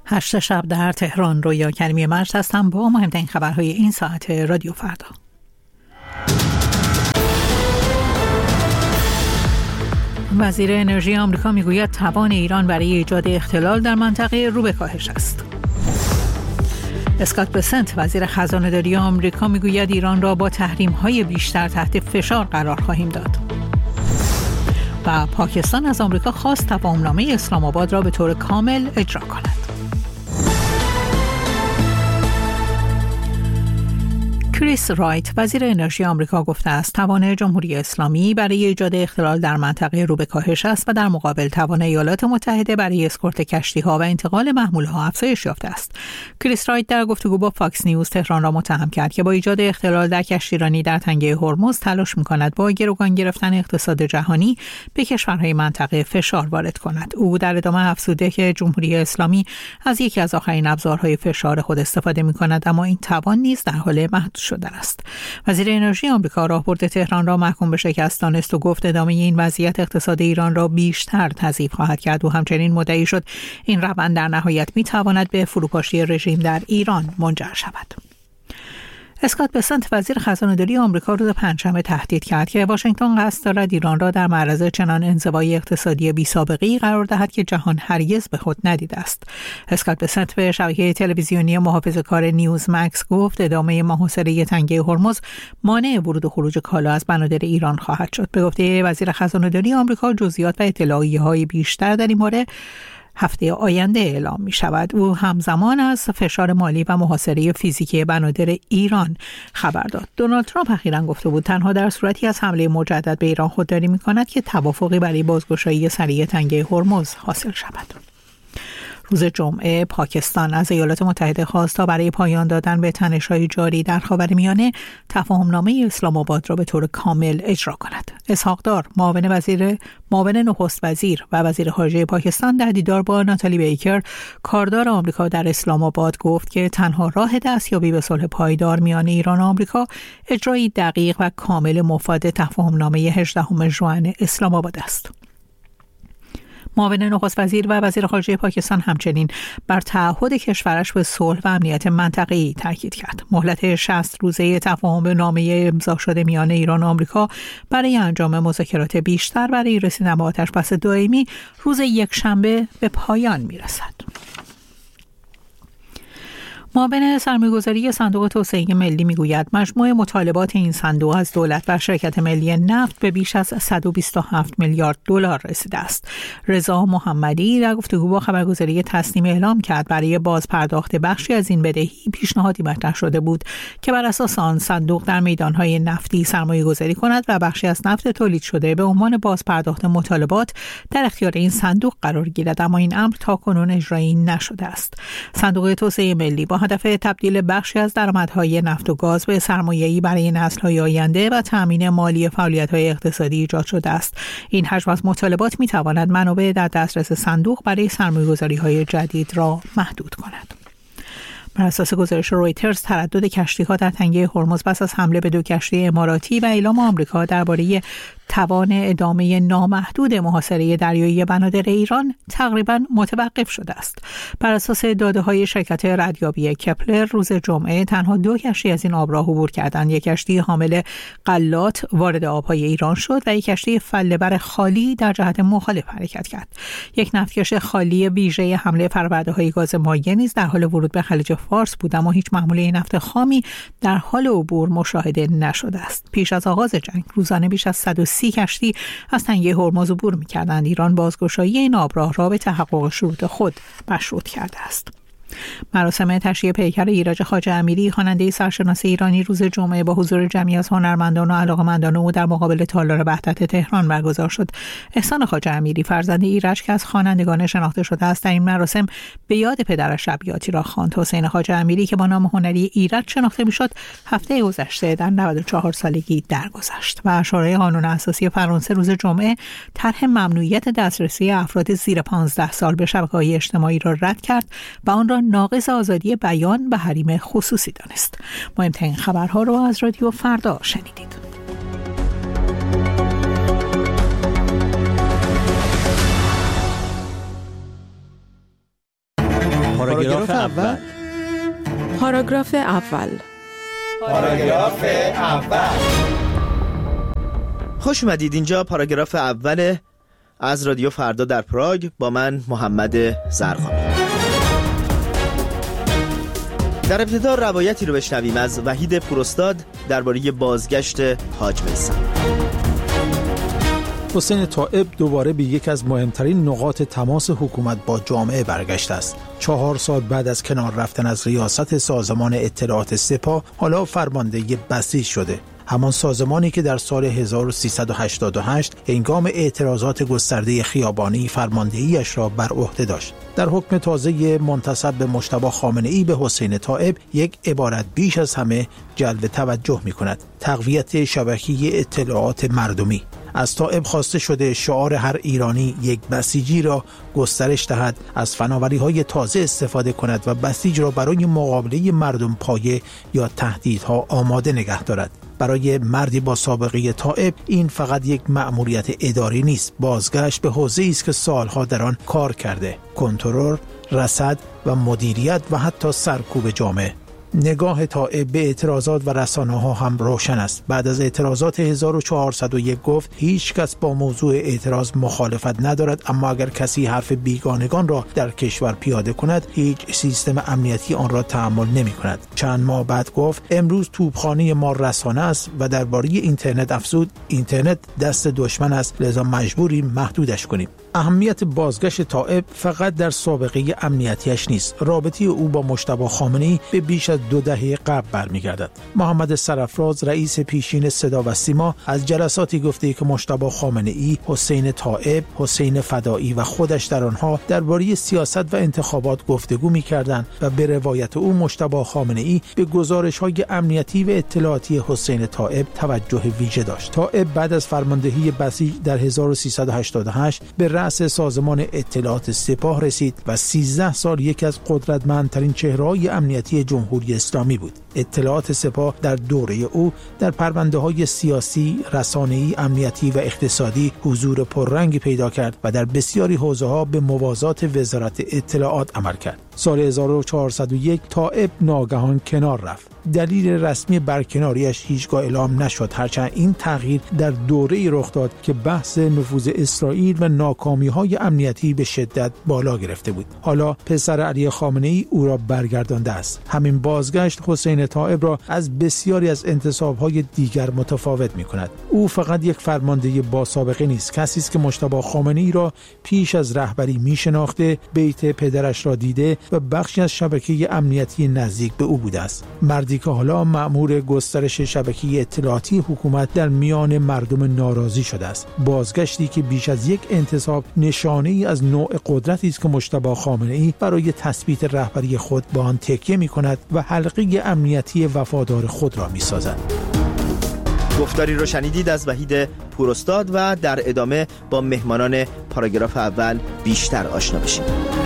8 شب در تهران. رویا کریمی مرز هستم با مهمترین خبرهای این ساعت رادیو فردا. وزیر انرژی آمریکا میگوید توان ایران برای ایجاد اختلال در منطقه رو به کاهش است. اسکات بسنت وزیر خزانه‌داری آمریکا میگوید ایران را با تحریم‌های بیشتر تحت فشار قرار خواهیم داد. و پاکستان از آمریکا خواست تفاهمنامه اسلام آباد را به طور کامل اجرا کند. کریس رایت وزیر انرژی آمریکا گفته است توان جمهوری اسلامی برای ایجاد اختلال در منطقه رو به کاهش است و در مقابل توان ایالات متحده برای اسکورت کشتی‌ها و انتقال محمول‌ها افزایش یافته است. کریس رایت در گفتگو با فاکس نیوز تهران را متهم کرد که با ایجاد اختلال در کشتیرانی در تنگه هرمز تلاش می‌کند با گروگان گرفتن اقتصاد جهانی به کشورهای منطقه فشار وارد کند. او در ادامه افزوده که جمهوری اسلامی از یکی از آخرین ابزارهای فشار خود استفاده می‌کند، اما این توان نیز در حال محدود شده است. وزیر انرژی آمریکا راهبرد تهران را محکوم به شکست دانست و گفت ادامه این وضعیت اقتصاد ایران را بیشتر تضعیف خواهد کرد و همچنین مدعی شد این روند در نهایت می‌تواند به فروپاشی رژیم در ایران منجر شود. اسکات بسنت وزیر خزانه‌داری آمریکا روز پنجشنبه تهدید کرد که واشنگتن قصد دارد ایران را در معرض چنان انزوای اقتصادی بی‌سابقه‌ای قرار دهد که جهان هرگز به خود ندیده است. اسکات بسنت به شبکه تلویزیونی محافظه‌کار نیوز مکس گفت ادامه محاصره تنگه هرمز مانع ورود و خروج کالا از بنادر ایران خواهد شد. به گفته وزیر خزانه‌داری آمریکا جزئیات و اطلاعیه‌های بیشتر در این باره هفته آینده اعلام می شود. او همزمان از فشار مالی و محاصره فیزیکی بنادر ایران خبر داد. دونالد ترامپ اخیراً گفته بود تنها در صورتی از حمله مجدد به ایران خودداری می کند که توافقی برای بازگشایی سریع تنگه هرمز حاصل شود. روز جمعه پاکستان از ایالات متحده خواست تا برای پایان دادن به تنش‌های جاری در خاورمیانه تفاهمنامه اسلام آباد را به طور کامل اجرا کند. اسحاق دار معاون نخست وزیر و وزیر خارجه پاکستان در دیدار با ناتالی بیکر کاردار آمریکا در اسلام آباد گفت که تنها راه دستیابی به صلح پایدار میان ایران و آمریکا اجرای دقیق و کامل مفاد تفاهمنامه 18 ژوئن اسلام آباد است. معاون نخست وزیر و وزیر خارجه پاکستان همچنین بر تعهد کشورش به صلح و امنیت منطقه‌ای تاکید کرد. مهلت 60 روزه تفاهمنامه امضا شده میان ایران و آمریکا برای انجام مذاکرات بیشتر برای رسیدن به آتش‌بس دائمی روز یکشنبه به پایان می‌رسد. معاون سرمایه‌گذاری صندوق توسعه ملی میگوید مجموع مطالبات این صندوق از دولت و شرکت ملی نفت به بیش از 127 میلیارد دلار رسیده است. رضا محمدی در گفتگو با خبرگزاری تسنیم اعلام کرد برای بازپرداخت بخشی از این بدهی پیشنهادی مطرح شده بود که بر اساس آن صندوق در میدانهای نفتی سرمایه‌گذاری کند و بخشی از نفت تولید شده به عنوان بازپرداخت مطالبات در اختیار این صندوق قرار گیرد، اما این امر تاکنون اجرایی نشده است. صندوق توسعه ملی با هدف تبدیل بخشی از درآمدهای نفت و گاز به سرمایه‌ای برای نسل‌های آینده و تأمین مالی فعالیت‌های اقتصادی ایجاد شده است. این حجم از مطالبات می‌تواند منابع در دسترس صندوق برای سرمایه‌گذاری‌های جدید را محدود کند. بر اساس گزارش رویترز تردد کشتی‌ها در تنگه هرمز پس از حمله به 2 کشتی اماراتی و اعلام آمریکا درباره توان ادامه نامحدود محاصره دریایی بنادر ایران تقریباً متوقف شده است. بر اساس داده‌های شرکت ردیابی کپلر روز جمعه تنها 2 کشتی از این آب را عبور کردند. یک کشتی حامل غلات وارد آب‌های ایران شد و یک کشتی فله‌بر خالی در جهت مخالف حرکت کرد. یک نفتکش خالی ویژه حمله فرآورده‌های گاز مایع نیز در حال ورود به خلیج فارس بود، اما هیچ محموله نفت خامی در حال عبور مشاهده نشده است. پیش از آغاز جنگ روزانه بیش از 130 کشتی از تنگه هرمز عبور می‌کردند. ایران بازگشایی این آبراه را به تحقق شروط خود مشروط کرده است. مراسم تشییع پیکر ایرج خواجه امیری خواننده سرشناس ایرانی روز جمعه با حضور جمعی از هنرمندان و علاقه‌مندان او در مقابل تالار وحدت تهران برگزار شد. احسان خواجه امیری فرزند ایرج که از خوانندگان شناخته شده است در این مراسم به یاد پدرش ابیاتی را خواند. حسین خواجه امیری که با نام هنری ایرج شناخته میشد هفته گذشته در 94 سالگی درگذشت و اشاره قانون اساسی فرانسه روز جمعه طرح ممنوعیت دسترسی افراد زیر 15 سال به شبکه‌های اجتماعی را رد کرد و آن را ناقض آزادی بیان و حریم خصوصی دانست. مهمترین خبرها رو از رادیو فردا شنیدید. پاراگراف اول. پاراگراف اول. پاراگراف اول. خوش اومدید. اینجا پاراگراف اول از رادیو فردا در پراگ با من محمد زرقامی. در ابتدا روایتی رو بشنویم از وحید پوراستاد درباره بازگشت حاج میثم. حسین طائب دوباره به یک از مهمترین نقاط تماس حکومت با جامعه برگشته است. 4 سال بعد از کنار رفتن از ریاست سازمان اطلاعات سپاه، حالا فرمانده بسیج شده. همان سازمانی که در سال 1388 هنگام اعتراضات گسترده خیابانی فرماندهی‌اش را بر عهده داشت. در حکم تازه منتسب به مجتبی خامنه‌ای به حسین طائب، یک عبارت بیش از همه جلب توجه می‌کند: تقویت شبکه اطلاعات مردمی. از طائب خواسته شده شعار هر ایرانی یک بسیجی را گسترش دهد، از فناوری‌های تازه استفاده کند و بسیج را برای مقابله مردم پایه یا تهدیدها آماده نگه دارد. برای مردی با سابقه طائب این فقط یک مأموریت اداری نیست، بازگشت به حوزه‌ای است که سالها در آن کار کرده: کنترل، رصد و مدیریت و حتی سرکوب جامعه. نگاه طائب به اعتراضات و رسانه‌ها هم روشن است. بعد از اعتراضات 1401 گفت هیچ کس با موضوع اعتراض مخالفت ندارد، اما اگر کسی حرف بیگانگان را در کشور پیاده کند، هیچ سیستم امنیتی آن را تحمل نمی‌کند. چند ماه بعد گفت امروز توپخانه ما رسانه است و درباره اینترنت افزود: اینترنت دست دشمن است، لذا مجبوریم محدودش کنیم. اهمیت بازگشت طائب فقط در سابقه امنیتیش نیست. رابطه او با مجتبی خامنه‌ای به بیش از 2 دهه قبل برمیگردد. محمد سرافراز، رئیس پیشین صدا و سیما، از جلساتی گفته که مجتبی خامنه‌ای، حسین طائب، حسین فدایی و خودش در آنها درباره سیاست و انتخابات گفتگو می‌کردند و به روایت او مجتبی خامنه‌ای به گزارش‌های امنیتی و اطلاعاتی حسین طائب توجه ویژه داشت. طائب بعد از فرماندهی بسیج در 1388 به رأس سازمان اطلاعات سپاه رسید و 13 سال یکی از قدرتمندترین چهره‌های امنیتی جمهوری اسلامی بود. اطلاعات سپاه در دوره او در پرونده‌های سیاسی، رسانه‌ای، امنیتی و اقتصادی حضور پررنگی پیدا کرد و در بسیاری حوزه‌ها به موازات وزارت اطلاعات عمل کرد. سال 1401 طائب ناگهان کنار رفت. دلیل رسمی برکناریش هیچگاه اعلام نشد، هرچند این تغییر در دوره‌ای رخ داد که بحث نفوذ اسرائیل و ناکامی‌های امنیتی به شدت بالا گرفته بود. حالا پسر علی خامنه‌ای او را برگردانده است. همین بازگشت حسین طائب را از بسیاری از انتصاب‌های دیگر متفاوت می‌کند. او فقط یک فرمانده با سابقه نیست، کسی است که مجتبی خامنه‌ای را پیش از رهبری می‌شناخته، بیت پدرش را دیده و بخشی از شبکه امنیتی نزدیک به او بوده است. مردی که حالا مأمور گسترش شبکه اطلاعاتی حکومت در میان مردم ناراضی شده است. بازگشتی که بیش از یک انتصاب نشانه‌ای از نوع قدرتی است که مجتبی خامنه‌ای برای تثبیت رهبری خود با آن تکیه می‌کند و حلقه امنیتی وفادار خود را می‌سازد. گفتاری رو شنیدید از وحید پوراستاد و در ادامه با مهمانان پاراگراف اول بیشتر آشنا بشیم.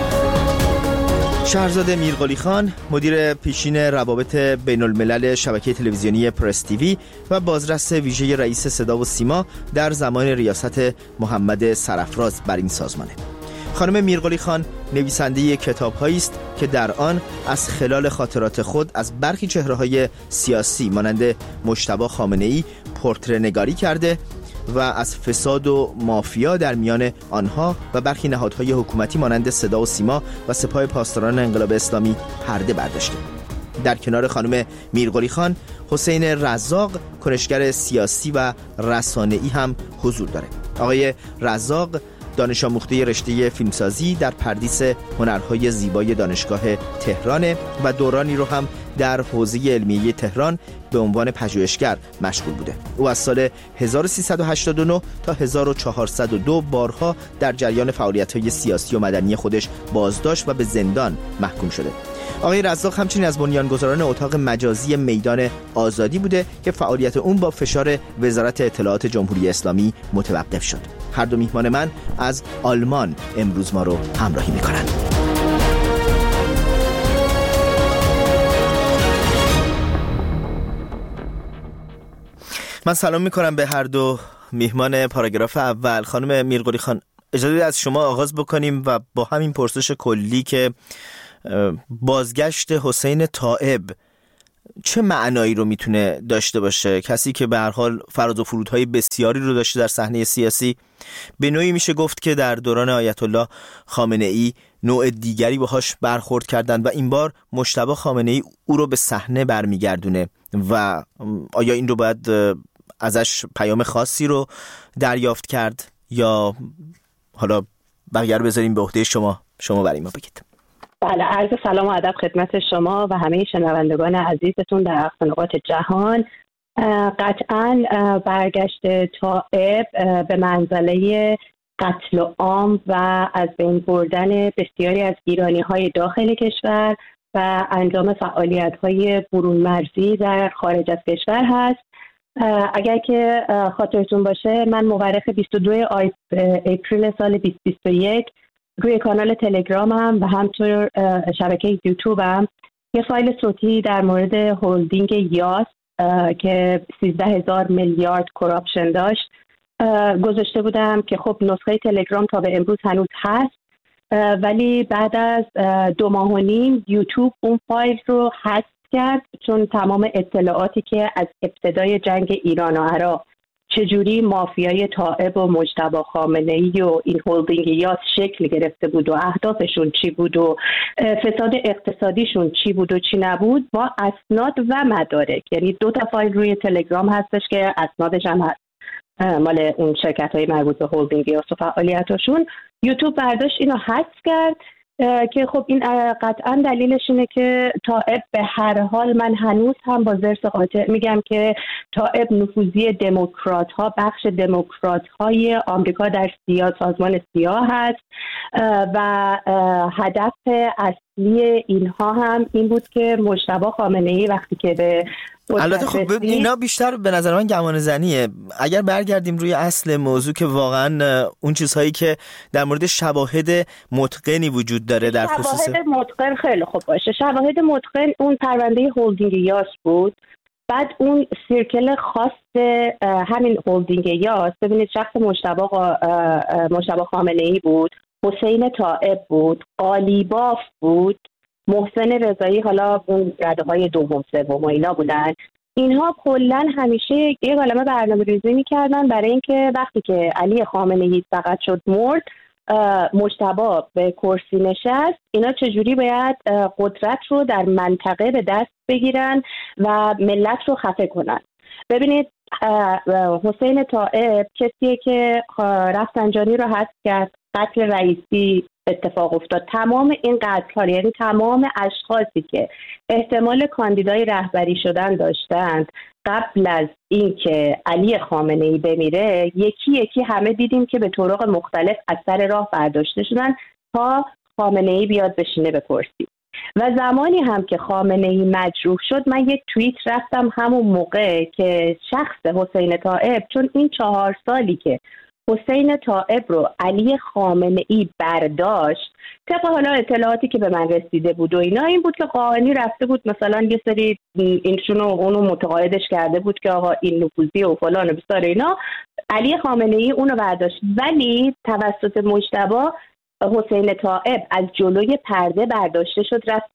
شهرزاد میرقلی خان، مدیر پیشین روابط بین الملل شبکه تلویزیونی پرس تیوی و بازرس ویژه رئیس صدا و سیما در زمان ریاست محمد سرافراز بر این سازمانه. خانم میرقلی خان نویسنده کتاب‌هایی است که در آن از خلال خاطرات خود از برخی چهره‌های سیاسی مانند مجتبی خامنه‌ای پورتره نگاری کرده و از فساد و مافیا در میان آنها و برخی نهادهای حکومتی مانند صدا و سیما و سپاه پاسداران انقلاب اسلامی پرده برداشته. در کنار خانم میرقلی خان، حسین رزاق، کنشگر سیاسی و رسانه‌ای هم حضور داره. آقای رزاق دانش آموخته رشته فیلمسازی در پردیس هنرهای زیبای دانشگاه تهران و دورانی رو هم در حوزه علمیه تهران به عنوان پژوهشگر مشغول بوده. او از سال 1389 تا 1402 بارها در جریان فعالیت‌های سیاسی و مدنی خودش بازداشت و به زندان محکوم شده. آقای رزاق همچنین از بنیانگذاران اتاق مجازی میدان آزادی بوده که فعالیت اون با فشار وزارت اطلاعات جمهوری اسلامی متوقف شد. هر دو میهمان من از آلمان امروز ما رو همراهی میکنن. من سلام میکنم به هر دو میهمان پاراگراف اول. خانم میرقلی خان، اجازه از شما آغاز بکنیم و با همین پرسش کلی که بازگشت حسین طائب چه معنایی رو میتونه داشته باشه؟ کسی که به هر حال فراز و فرودهای بسیاری رو داشته در صحنه سیاسی، به نوعی میشه گفت که در دوران آیت الله خامنه ای نوع دیگری باهاش برخورد کردن و این بار مجتبی خامنه ای او رو به صحنه برمیگردونه و آیا این رو باید ازش پیام خاصی رو دریافت کرد یا حالا بقیه رو بذاریم به عهده شما برای ما بگید. بله، عرض سلام و ادب خدمت شما و همه شنوندگان عزیزتون در اقصا نقاط جهان. قطعاً برگشت طائب به منزله قتل عام و از بین بردن بسیاری از ایرانی‌های داخل کشور و انجام فعالیت‌های برون مرزی در خارج از کشور هست. اگر که خاطرتون باشه، من مورخ 22 اپریل سال 2021 روی کانال تلگرامم و همطور شبکه یوتیوبم یه فایل صوتی در مورد هولدینگ یاس که 13,000 میلیارد کراپشن داشت گذاشته بودم که خب نسخه تلگرام تا به امروز هنوز هست، ولی بعد از 2.5 ماه یوتیوب اون فایل رو حذف کرد، چون تمام اطلاعاتی که از ابتدای جنگ ایران و عراق چجوری مافیای طائب و مجتبی خامنه‌ای و این هولدینگ یاس شکل گرفته بود و اهدافشون چی بود و فساد اقتصادیشون چی بود و چی نبود، با اسناد و مدارک، یعنی 2 تا فایل روی تلگرام هستش که اسنادش هم هست مال اون شرکت‌های مربوط به هولدینگ یاس و فعالیتاشون. یوتیوب برداشت اینو حذف کرد که خب این قطعا دلیلش اینه که طائب به هر حال، من هنوز هم با ضرس قاطع میگم که طائب نفوذی دموکرات ها، بخش دموکرات های آمریکا در سازمان سیاه هست و هدف اصلی اینها هم این بود که مجتبی خامنه ای وقتی که به البته خب اینا بیشتر به نظر من گمان زنیه. اگر برگردیم روی اصل موضوع که واقعا اون چیزهایی که در مورد شواهد متقنی وجود داره در خصوص شواهد متقن، خیلی خوب باشه. شواهد متقن اون پرونده هولدینگ یاس بود، بعد اون سیرکل خاص همین هولدینگ یاس، ببینید شخص مجتبی خامنه ای بود، حسین طائب بود، قالیباف بود، محسن رضایی، حالا اون رده‌های دوم سوم و اینا بودن. اینها کلاً همیشه یه عالمه برنامه‌ریزی می‌کردن برای اینکه وقتی که علی خامنه‌ای فقط شد مرد، مجتبی به کرسی نشست، اینا چجوری باید قدرت رو در منطقه به دست بگیرن و ملت رو خفه کنن. ببینید حسین طائب کسیه که رفسنجانی رو حذف کرد، قتل رئیسی اتفاق افتاد، تمام این قتل‌ها، یعنی تمام اشخاصی که احتمال کاندیدای رهبری شدن داشتند قبل از اینکه علی خامنه‌ای بمیره، یکی یکی همه دیدیم که به طرق مختلف از سر راه برداشته شدن تا خامنه‌ای بیاد بشینه به کرسی. و زمانی هم که خامنه‌ای مجروح شد، من یک توییت رفتم همون موقع که شخص حسین طائب، چون این 4 سالی که حسین طائب رو علی خامنه‌ای برداشت، طبق حالا اطلاعاتی که به من رسیده بود و اینا، این بود که قاهانی رفته بود مثلا یه سری اینشون و اونو متقاعدش کرده بود که آقا این نفوذی و فلان و بسار اینا، علی خامنه‌ای اونو برداشت، ولی توسط مجتبی حسین طائب از جلوی پرده برداشته شد، رفت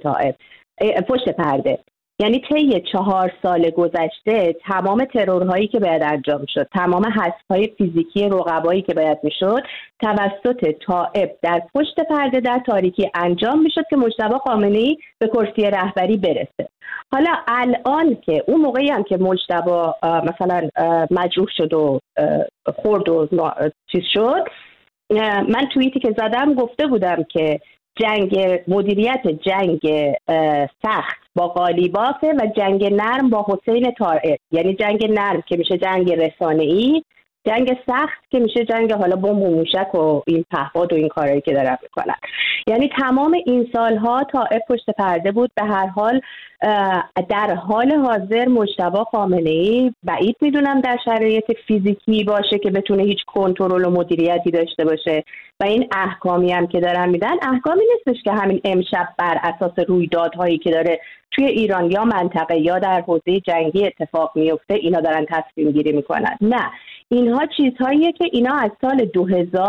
پشت پرده. یعنی طی 4 سال گذشته تمام ترورهایی که باید انجام شد، تمام حذف‌های فیزیکی رقبایی که باید میشد توسط طائب در پشت پرده در تاریکی انجام میشد که مجتبی خامنه‌ای به کرسی رهبری برسه. حالا الان که اون موقعی هم که مجتبی مثلا مجروح شد و خورد و چیز شد، من توییتی که زدم گفته بودم که مدیریت جنگ سخت با قالیبافه و جنگ نرم با حسین طائب، یعنی جنگ نرم که میشه جنگ رسانه‌ای، جنگ سخت که میشه جنگ حالا بمب و موشک و این پهپاد و این کارهایی که دارن میکنن. یعنی تمام این سالها طائب پشت پرده بود. به هر حال در حال حاضر مجتبی خامنه‌ای بعید میدونم در شرایط فیزیکی باشه که بتونه هیچ کنترل و مدیریتی داشته باشه و این احکامی هم که دارن میدن احکامی نیستش که همین امشب بر اساس رویدادهایی که داره توی ایران یا منطقه یا در حوزه جنگی اتفاق میفته اینا دارن تصمیم گیری میکنن. نه، اینها چیزهاییه که اینا از سال 2000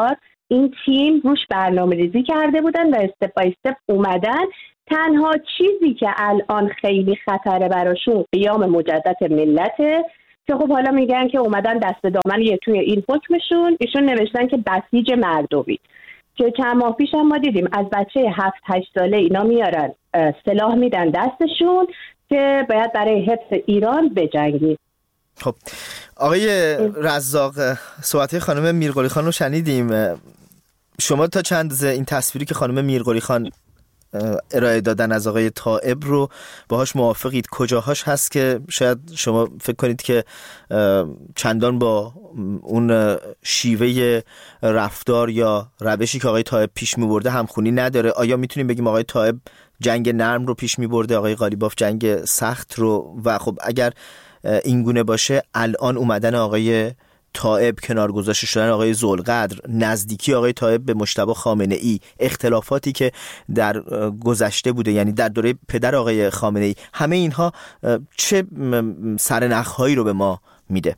این تیم روش برنامه ریزی کرده بودن و استپ بای استپ اومدن. تنها چیزی که الان خیلی خطره براشون قیام مجدد ملته که خب حالا میگن که اومدن دست دامن توی این حکمشون، ایشون نوشتن که بسیج مردمی، که چند ماه پیش هم ما دیدیم از بچه 7-8 ساله اینا میارن سلاح میدن دستشون که باید برای حفظ ایران بجنگید. خب آقای رزاق، صحبت خانم میرقلی خان رو شنیدیم. شما تا چند اندازه این تصویری که خانم میرقلی خان ارائه دادن از آقای طائب رو باهاش موافقید؟ کجاهاش هست که شاید شما فکر کنید که چندان با اون شیوه رفتار یا روشی که آقای طائب پیش می‌برده همخونی نداره؟ آیا میتونیم بگیم آقای طائب جنگ نرم رو پیش می‌برده، آقای قالیباف جنگ سخت رو؟ و خب اگر این گونه باشه، الان اومدن آقای طائب، کنار گذاشته شدن آقای ذوالقدر، نزدیکی آقای طائب به مجتبی خامنه‌ای، اختلافاتی که در گذشته بوده، یعنی در دوره پدر آقای خامنه‌ای، همه اینها چه سرنخ‌هایی رو به ما میده؟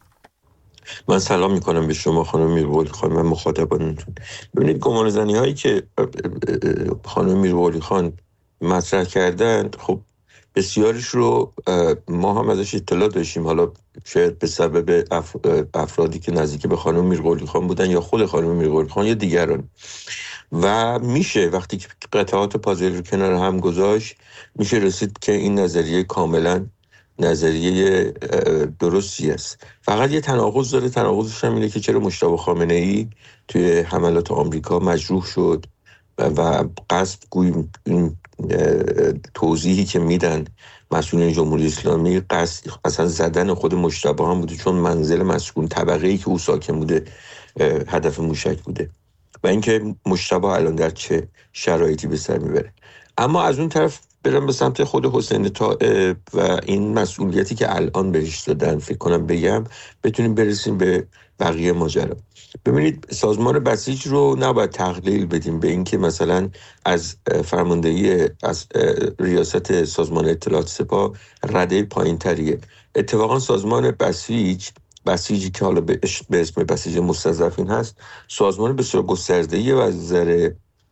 من سلام میکنم به شما خانم میرقلی خان، من مخاطبانتون. ببینید گمانه‌زنی هایی که خانم میرقلی خان مطرح کردن، خب بسیارش رو ما هم ازش اطلاع داشتیم، حالا شاید به سبب افرادی که نزدیک به خانم میرقلی خان بودن یا خود خانم میرقلی خان یا دیگران. و میشه وقتی که قطعات پازل رو کنار هم گذاشت میشه رسید که این نظریه کاملا نظریه درستی است. فقط یه تناقض داره، تناقضش هم اینه که چرا مجتبی خامنه‌ای توی حملات آمریکا مجروح شد و قصد گوییم این توضیحی که میدن مسئولین جمهوری اسلامی قصد اصلا زدن خود مجتبی هم بوده، چون منزل مسکون طبقه‌ای که او ساکن بوده هدف موشک بوده و اینکه مجتبی الان در چه شرایطی به سر میبره. اما از اون طرف برم به سمت خود حسین طائب و این مسئولیتی که الان بهش دادن، فکر کنم بگم بتونیم برسیم به بقیه ماجرا. ببینید سازمان بسیج رو نباید تقلیل بدیم به اینکه مثلا از فرماندهی از ریاست سازمان اطلاعات سپاه رده پایین تریه. اتفاقا سازمان بسیجی که حالا به اسم بسیج مستضعفین هست، سازمان بسیار گسترده‌ای و از نظر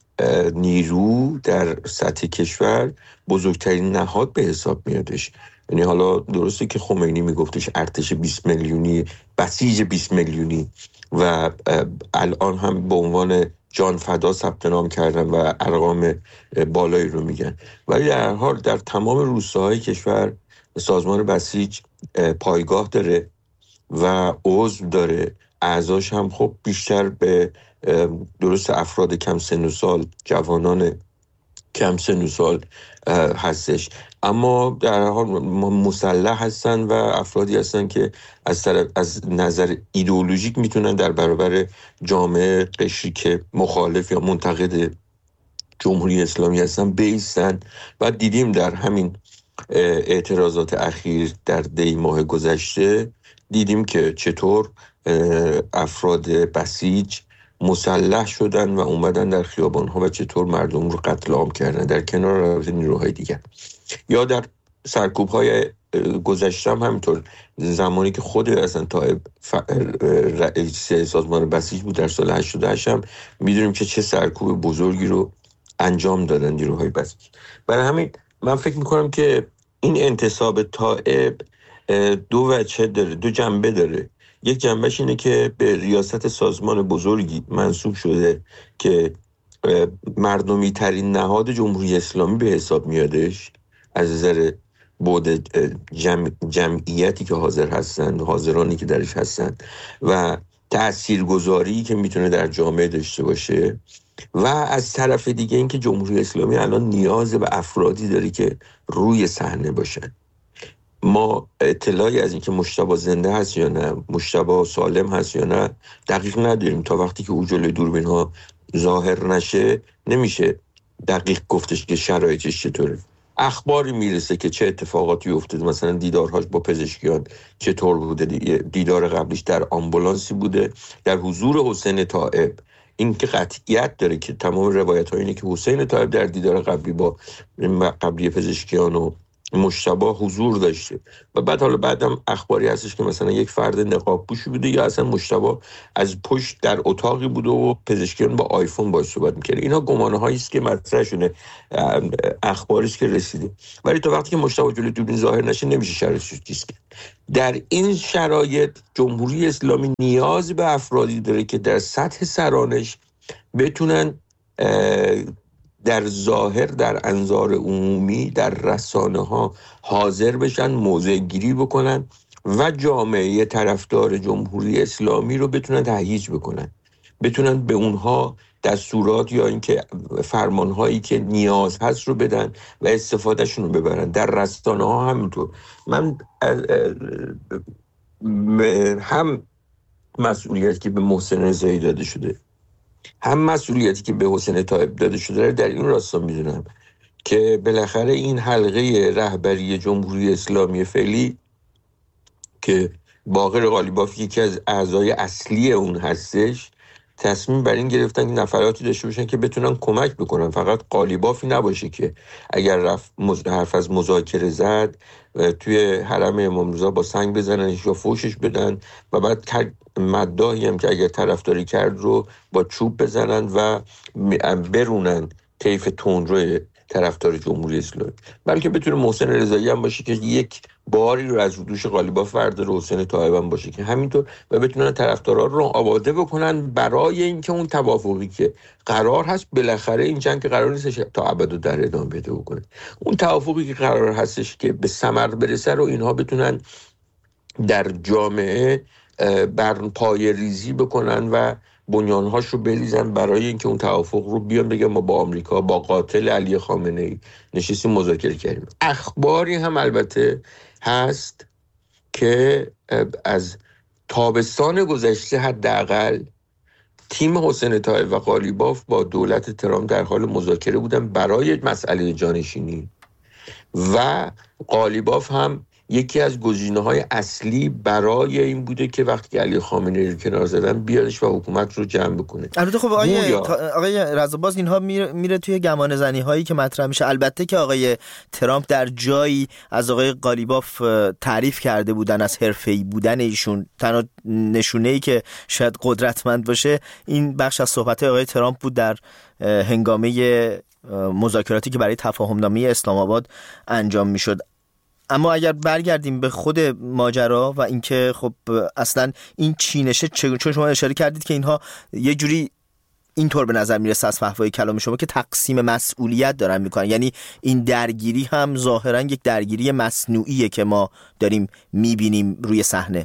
نیرو در سطح کشور بزرگترین نهاد به حساب میادش. یعنی حالا درسته که خمینی میگفتش ارتش 20 میلیونی، بسیج 20 میلیونی و الان هم به عنوان جان فدا ثبت نام کردن و ارقام بالایی رو میگن، ولی در هر حال در تمام روستاهای کشور سازمان بسیج پایگاه داره و عضو داره. اعضاش هم خب بیشتر به درست افراد کم سن و سال، جوانان کم سن و سال هستش، اما در حال مسلح هستن و افرادی هستن که از نظر ایدئولوژیک میتونن در برابر جامعه قشری که مخالف یا منتقد جمهوری اسلامی هستن بایستن. و دیدیم در همین اعتراضات اخیر در دی ماه گذشته دیدیم که چطور افراد بسیج مسلح شدن و اومدن در خیابان‌ها و چطور مردم رو قتل عام کردن در کنار نیروهای دیگر. یا در سرکوب‌های گذشته هم همینطور، زمانی که خود اصلا طائب رئیس سازمان بسیج بود در سال 88 هم میدونیم که چه سرکوب بزرگی رو انجام دادن نیروهای بسیج. برای همین من فکر میکنم که این انتصاب طائب دو وجه داره، دو جنبه داره. یک جنبش اینه که به ریاست سازمان بزرگی منصوب شده که مردمی ترین نهاد جمهوری اسلامی به حساب میادش از نظر بعد جمعیتی که حاضر هستند، حاضرانی که درش هستند و تاثیرگذاری که میتونه در جامعه داشته باشه. و از طرف دیگه این که جمهوری اسلامی الان نیاز به افرادی داره که روی صحنه باشن. ما اطلاعی از اینکه مجتبی زنده هست یا نه، مجتبی سالم هست یا نه دقیق نداریم. تا وقتی که او جلوی دوربین ها ظاهر نشه نمیشه دقیق گفتش که شرایطش چطوره. اخباری میرسه که چه اتفاقاتی افتاده، مثلا دیدارهاش با پزشکیان چطور بوده، دیدار قبلیش در آمبولانسی بوده در حضور حسین طائب. این که قطعیت داره که تمام روایت ها اینه که حسین طائب در دیدار قبلی با قبلی پزشکیان و مجتبی حضور داشته و بعد حالا بعدم اخباری هستش که مثلا یک فرد نقاب پوشی بوده یا اصلا مجتبی از پشت در اتاقی بوده و پزشکیان با آیفون باهاش صحبت می‌کردن. اینا گمانه‌هایی است که مطرح شده، اخباری است که رسیده، ولی تا وقتی که مجتبی جلوی دوربین ظاهر نشه نمیشه شرایطش چیز کرد. در این شرایط جمهوری اسلامی نیاز به افرادی داره که در سطح سرانش بتونن در ظاهر در انظار عمومی در رسانه ها حاضر بشن، موضع گیری بکنن و جامعه طرفدار جمهوری اسلامی رو بتونن تهییج بکنن، بتونن به اونها دستورات یا اینکه فرمانهایی که نیاز هست رو بدن و استفادهشون رو ببرن. در رسانه ها همینطور. من هم مسئولیتی که به محسن رضایی داده شده هم مسئولیتی که به حسین طایب داده شده در این راستا میدونم که بالاخره این حلقه رهبری جمهوری اسلامی فعلی که باقر قالیباف یکی از اعضای اصلی اون هستش تصمیم بر این گرفتن که نفراتی داشته باشن که بتونن کمک بکنن. فقط قالیبافی نباشه که اگر رفت حرف از مذاکره زد توی حرم امام رضا با سنگ بزننش یا فوشش بدن و بعد مداحی هم که اگر طرفداری کرد رو با چوب بزنن و برونن طیف تندرو طرفدار جمهوری اسلامی، بلکه بتونه محسن رضایی هم باشه که یک باری رو از دوش قالیباف برداره، حسین طایب هم باشه که همینطور، و بتونن طرفدارا رو آماده بکنن برای اینکه اون توافقی که قرار هست، بالاخره این جنگ قرار نیستش تا ابد و در ادامه پیدا بکنه، اون توافقی که قرار هستش که به ثمر برسه رو اینها بتونن در جامعه بر پای ریزی بکنن و بنیانهاش رو بریزن برای اینکه اون توافق رو بیان بگن ما با آمریکا، با قاتل علی خامنه‌ای نشستیم مذاکره کردیم. اخباری هم البته هست که از تابستان گذشته حداقل تیم حسین طایب و قالیباف با دولت ترامپ در حال مذاکره بودن برای مسئله جانشینی و قالیباف هم یکی از گزینه‌های اصلی برای این بوده که وقتی علی خامنه‌ای رو کنار زدن بیادش و حکومت رو جمع بکنه. البته خب آقای رضاباز اینها میره توی گمان زنی هایی که مطرح میشه. البته که آقای ترامپ در جایی از آقای قالیباف تعریف کرده بودن از حرفه‌ای بودن ایشون، تنها نشونه‌ای که شاید قدرتمند باشه این بخش از صحبت آقای ترامپ بود در هنگامه مذاکراتی که برای تفاهم‌نامه اسلام آباد انجام میشد. اما اگر برگردیم به خود ماجرا و اینکه خب اصلا این چینشه، چون شما اشاره کردید که اینها یه جوری اینطور به نظر میرسه از فحوای کلام شما که تقسیم مسئولیت دارن میکنن، یعنی این درگیری هم ظاهرا یک درگیری مصنوعیه که ما داریم میبینیم روی صحنه.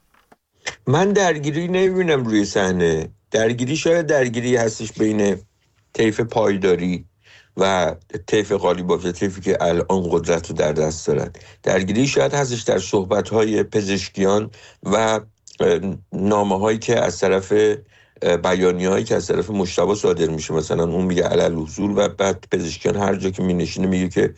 من درگیری نمیبینم روی صحنه. درگیری شاید درگیری هستش بین طیف پایداری و طیف قالیباف، طیفی که الان قدرت رو در دست دارن. درگیری شاید هستش در صحبت‌های پزشکیان و نامه‌هایی که از طرف بیانیه‌هایی که از طرف مجتبی صادر میشه. مثلا اون میگه علالحضور و بعد پزشکیان هر جا که مینشینه میگه که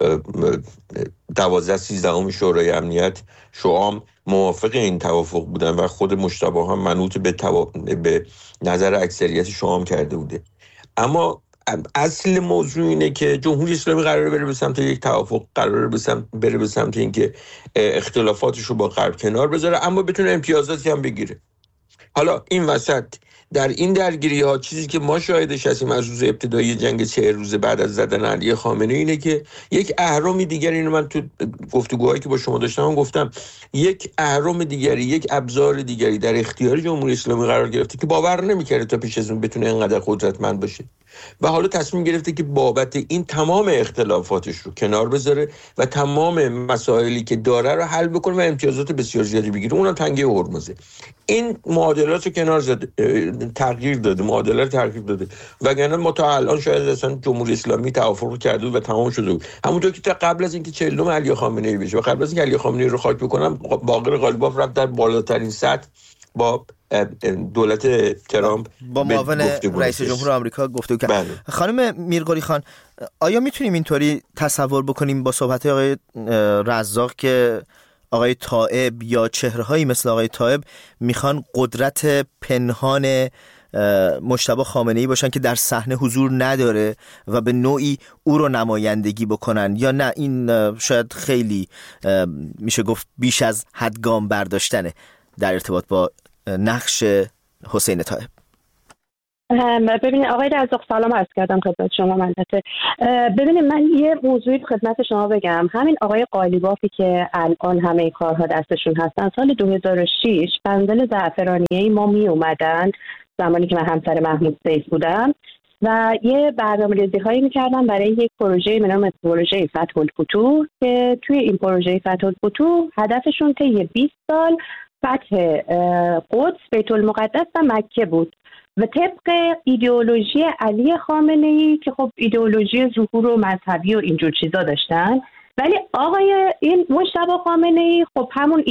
12-13 شورای امنیت شوام موافق این توافق بودن و خود مجتبی هم منوط به نظر اکثریت شوام کرده بوده. اما اصل موضوع اینه که جمهوری اسلامی قراره بره به سمت یک توافق، قراره بره به سمت اینکه اختلافاتش رو با غرب کنار بذاره اما بتونه امتیازاتی هم بگیره. حالا این وسط در این درگیری ها چیزی که ما شاهدش هستیم از روز ابتدایی جنگ 40 روز بعد از زدن علی خامنه‌ای اینه که یک اهرم دیگری، اینو من تو گفتگوهایی که با شما داشتم گفتم، یک اهرم دیگری، یک ابزار دیگری در اختیار جمهوری اسلامی قرار گرفته که باور نمی‌کرده تا پیش از اون بتونه اینقدر قدرتمند باشه و حالا تصمیم گرفته که بابت این تمام اختلافاتش رو کنار بذاره و تمام مسائلی که داره رو حل بکنه و امتیازات بسیار زیادی بگیره. اونم تنگه هرمزه. این معادلات رو کنار زده، تغییر داده، معادله رو تغییر داده، وگرنه ما تا الان شاید اصلا جمهوری اسلامی توافق کرده و تمام شده بود. همونطور که تا قبل از اینکه 40 علی خامنه‌ای بشه و قبل از اینکه علی خامنه‌ای رو خاک بکنم، باقر قالیباف رفت در بالاترین سطح با دولت ترامپ با معاون رئیس جمهور آمریکا گفتگو کرد. بله. خانم میرقلی خان، آیا میتونیم اینطوری تصور بکنیم با صحبت آقای رزاق که آقای طایب یا چهره‌هایی مثل آقای طایب میخوان قدرت پنهان مجتبی خامنه‌ای باشن که در صحنه حضور نداره و به نوعی او رو نمایندگی بکنن، یا نه این شاید خیلی میشه گفت بیش از حد گام برداشتنه در ارتباط با نقش حسین طایب؟ ببینید آقای رزاق، سلام عرض کردم خدمت شما. البته ببینید من یه موضوعی خدمت شما بگم. همین آقای قالیبافی که الان همه کارها دستشون هستن، سال 2006 بندل زعفرانیه ما می اومدن زمانی که من همسر محمود سیف بودم و یه برنامه‌ریزی هایی می‌کردن برای یک پروژه به نام پروژه فتح الفتوح که توی این پروژه فتح الفتوح هدفشون طی 20 سال فتح قدس، بیت المقدس و مکه بود و طبق ایدئولوژی علی خامنه‌ای که خب ایدئولوژی ظهور و مذهبی و اینجور چیزا داشتن، ولی آقای این مجتبی خامنه‌ای خب همون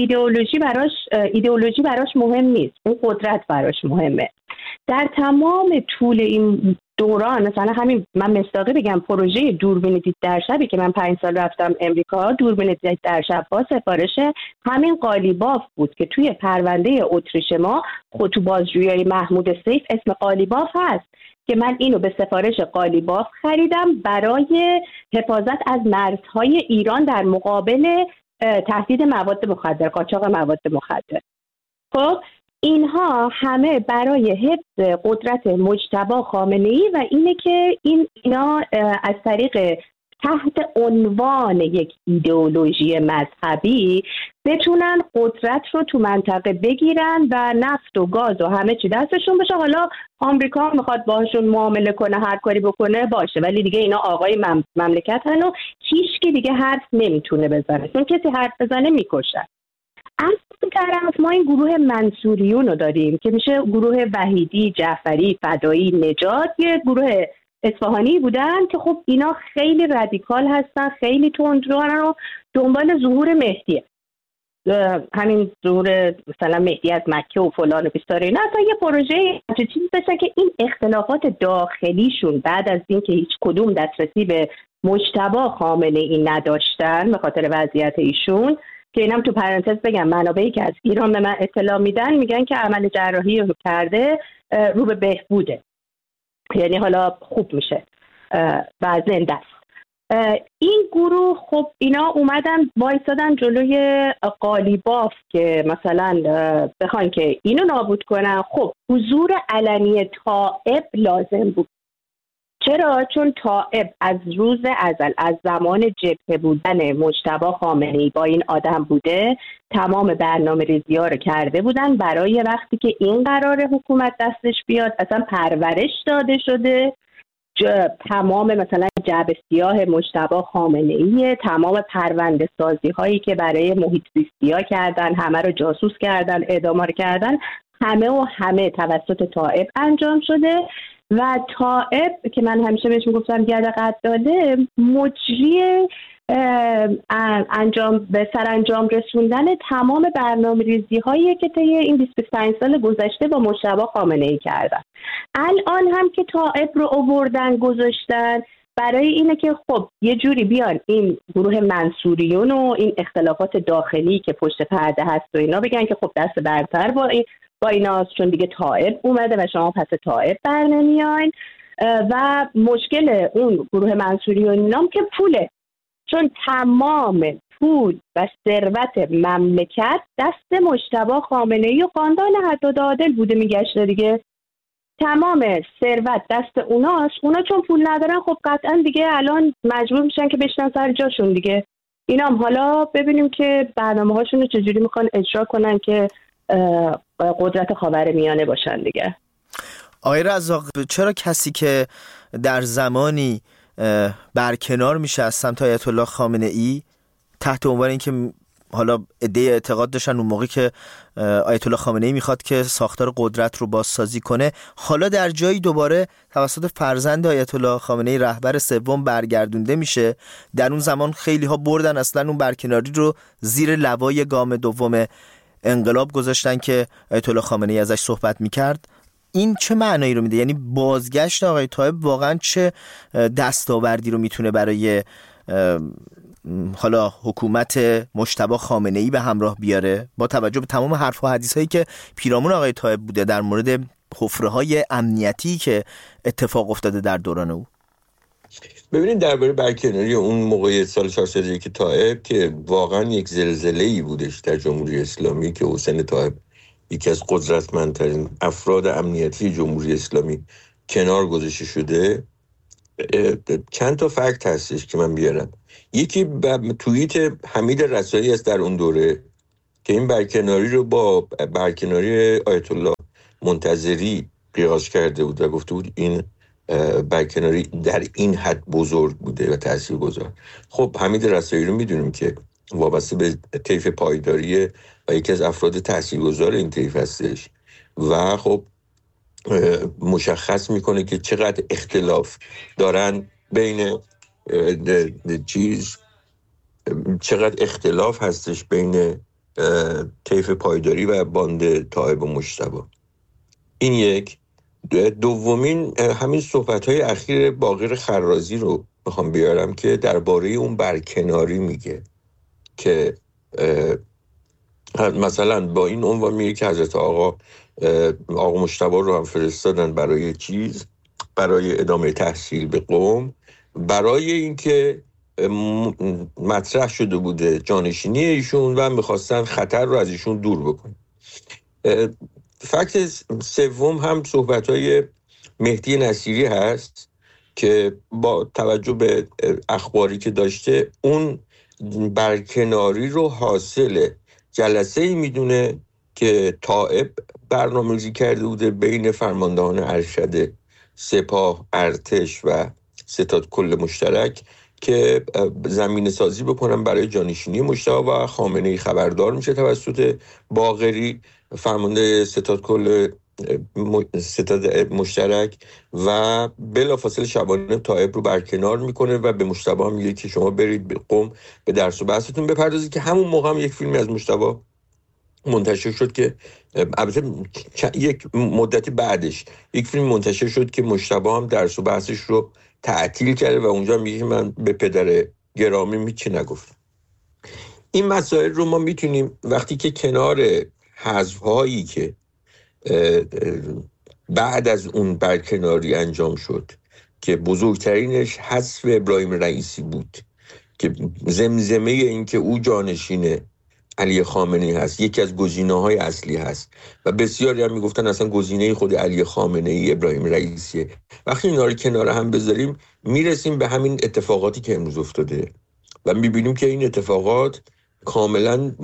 ایدئولوژی براش مهم نیست، اون قدرت براش مهمه. در تمام طول این دوران، مثلا همین من مصداقی بگم، پروژه دوربین دید در شبی که من 5 سال رفتم امریکا، دوربین دید در شب با سفارش همین قالیباف بود که توی پرونده اتریش ما خود تو بازجویی محمود سیف اسم قالیباف هست که من اینو به سفارش قالیباف خریدم برای حفاظت از مرزهای ایران در مقابل تهدید مواد مخدر، قاچاق مواد مخدر. خب اینها همه برای حفظ قدرت مجتبی خامنه‌ای و اینه که اینا از طریق تحت عنوان یک ایدئولوژی مذهبی بتونن قدرت رو تو منطقه بگیرن و نفت و گاز و همه چی دستشون بشه. حالا آمریکا میخواد باهاشون معامله کنه، هر کاری بکنه باشه، ولی دیگه اینا آقای مملکتن و هیچکی دیگه حرف نمیتونه بزنه، چون کسی حرف بزنه میکشن. از اون طرف ما این گروه منصوریون رو داریم که میشه گروه وحیدی، جعفری، فدایی، نجات، یه گروه اصفهانی بودن که خب اینا خیلی رادیکال هستن، خیلی تندروان و دنبال ظهور مهدیه، همین ظهور مثلا مهدی از مکه و فلان و بیستاره اینا. اصلا یه پروژه چیزی داشتن که این اختلافات داخلیشون بعد از این که هیچ کدوم دسترسی به مجتبی خامنه‌ای نداشتن به خاطر وضعیت ایشون، که اینم تو پرانتز بگم منابعی که از ایران به من اطلاع میدن میگن که عمل جراحی رو کرده، رو به بهبوده، یعنی حالا خوب میشه و زنده است. این گروه خب اینا اومدن وایسادن جلوی قالیباف که مثلا بخوان که اینو نابود کنن. خب حضور علنی طائب لازم بود. چرا؟ چون طائب از روز ازل، از زمان جبهه بودن مجتبی خامنه‌ای با این آدم بوده، تمام برنامه‌ریزی‌ها رو کرده بودن برای وقتی که این قرار حکومت دستش بیاد، اصلا پرورش داده شده. تمام مثلا جعبه سیاه مجتبی خامنه‌ای، تمام پرونده سازی هایی که برای محیط زیستی‌ها کردن، همه رو جاسوس کردن، اعدام کردن، همه توسط طائب انجام شده. و طائب که من همیشه بهش میگفتم گرد قداله، مجری به سرانجام رسوندن تمام برنامه‌ریزی هایی که طی این 25 سال گذشته با مجتبی خامنه‌ای کردن. الان هم که طائب رو آوردن گذاشتن برای اینه که خب یه جوری بیان این گروه منصوریون و این اختلافات داخلی که پشت پرده هست و اینا بگن که خب دست برتر با ایناست، چون دیگه طائب اومده و شما پس طائب بر نمیاین. و مشکل اون گروه منصوریون اینام که پوله، چون تمام پول و ثروت مملکت دست مجتبی خامنه‌ای و خاندان حداد عادل بوده میگشته دیگه. تمام ثروت دست اوناست. اونا چون پول ندارن خب قطعا دیگه الان مجبور میشن که بشنن سر جاشون دیگه. اینا هم حالا ببینیم که برنامه هاشون رو چجوری میخوان اجرا کنن که قدرت خاورمیانه باشن دیگه. آقای رزاق، چرا کسی که در زمانی برکنار میشه از سمت آیت الله خامنه‌ای تحت عنوان اینکه حالا عده‌ای اعتقاد داشتن اون موقع که آیت الله خامنه‌ای میخواد که ساختار قدرت رو بازسازی کنه، حالا در جایی دوباره توسط فرزند آیت الله خامنه‌ای رهبر سوم برگردونده میشه؟ در اون زمان خیلی ها بردن اصلا اون برکناری رو زیر لوای گام دوم انقلاب گذاشتن که آیت الله خامنه‌ای ازش صحبت میکرد. این چه معنایی رو میده؟ یعنی بازگشت آقای طایب واقعا چه دستاوردی رو میتونه برای حالا حکومت مجتبی خامنه‌ای به همراه بیاره با توجه به تمام حرف و حدیث هایی که پیرامون آقای طایب بوده در مورد حفره‌های امنیتی که اتفاق افتاده در دوران او؟ ببینید درباره برکناری اون موقع سال 401 طائب که واقعا یک زلزله‌ای بودش در جمهوری اسلامی که حسین طائب یکی از قدرتمندترین افراد امنیتی جمهوری اسلامی کنار گذاشته شده، چند تا فکت هستش که من بیارم. یکی توییت حمید رسایی است در اون دوره که این برکناری رو با برکناری آیت الله منتظری قیاس کرده بود و گفته بود این برکناری در این حد بزرگ بوده و تاثیرگذار. خب حمید رسایی رو میدونیم که وابسته به طیف پایداری و یکی از افراد تاثیرگذار این طیف هستش و خب مشخص میکنه که چقدر اختلاف دارن بین چقدر اختلاف هستش بین طیف پایداری و باند طائب و مجتبی. این یک. دومین همین صحبت‌های اخیر باقر خرازی رو میخوام بیارم که درباره اون برکناری میگه که مثلا با این عنوان میگه که حضرت آقا مجتبی رو هم فرستادن برای ادامه تحصیل به قم، برای اینکه مطرح شده بوده جانشینی ایشون و میخواستن خطر رو از ایشون دور بکنن. فکت سوم هم صحبت‌های مهدی نصیری هست که با توجه به اخباری که داشته اون برکناری رو حاصل جلسه‌ای میدونه که طائب برنامه‌ریزی کرده بوده بین فرماندهان ارشد سپاه، ارتش و ستاد کل مشترک که زمینه سازی بکنن برای جانشینی مجتبی و خامنه‌ای خبردار میشه توسط باقری فرمانده ستاد کل ستاد مشترک و بلافاصله شبانه طائب رو برکنار میکنه و به مجتبی میگه که شما برید به قم به درس و بحثتون بپردازید. که همون موقع هم یک فیلمی از مجتبی منتشر شد که البته یک مدتی بعدش یک فیلم منتشر شد که مجتبی هم درس و بحثش رو تعطیل کرده و اونجا میگه من به پدر گرامی هیچی نگفتم. این مسائل رو ما میتونیم وقتی که کنار حذف‌هایی که بعد از اون برکناری انجام شد که بزرگترینش حذف ابراهیم رئیسی بود که زمزمه این که او جانشین علی خامنه‌ای هست یکی از گزینه‌های اصلی هست و بسیاری هم میگفتن اصلا گزینه خود علی خامنه‌ای ابراهیم رئیسیه. وقتی اینا رو کنار هم بذاریم میرسیم به همین اتفاقاتی که امروز افتاده و میبینیم که این اتفاقات کاملا